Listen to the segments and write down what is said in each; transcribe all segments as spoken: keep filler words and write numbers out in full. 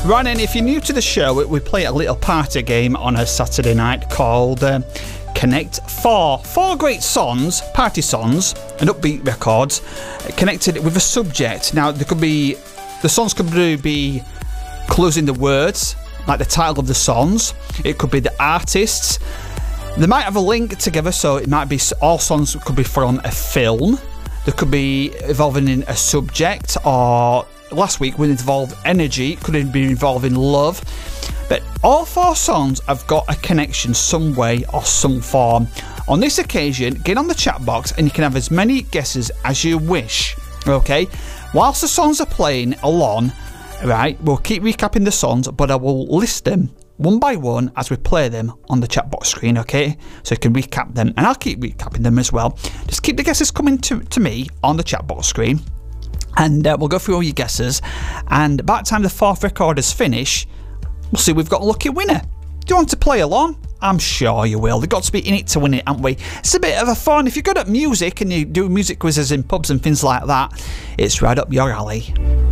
Right then, if you're new to the show, we play a little party game on a Saturday night called uh, Connect Four. Four great songs, party songs, and upbeat records connected with a subject. Now, there could be, the songs could be clues in the words, like the title of the songs. It could be the artists. They might have a link together, so it might be, all songs could be from a film. There could be involving in a subject, or last week we involved energy, it could be involving love. But all four songs have got a connection some way or some form. On this occasion, get on the chat box and you can have as many guesses as you wish. Okay? Whilst the songs are playing along, right, we'll keep recapping the songs, but I will list them one by one as we play them on the chat box screen, okay? So you can recap them, and I'll keep recapping them as well. Just keep the guesses coming to, to me on the chat box screen, and uh, we'll go through all your guesses. And by the time the fourth record is finished, we'll see we've got a lucky winner. Do you want to play along? I'm sure you will. They've got to be in it to win it, haven't we? It's a bit of a fun. If you're good at music and you do music quizzes in pubs and things like that, it's right up your alley.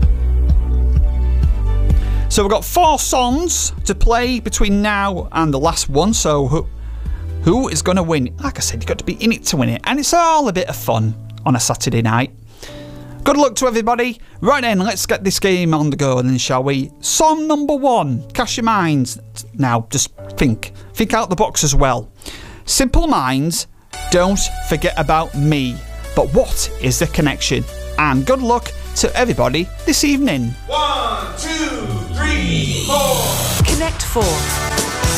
So we've got four songs to play between now and the last one. So who, who is going to win? Like I said, you've got to be in it to win it. And it's all a bit of fun on a Saturday night. Good luck to everybody. Right then, let's get this game on the go then, shall we? Song number one. Cast your minds now. Just think. Think out the box as well. Simple Minds, Don't Forget About Me. But what is the connection? And good luck to everybody this evening. One, two, three, four. Connect Four.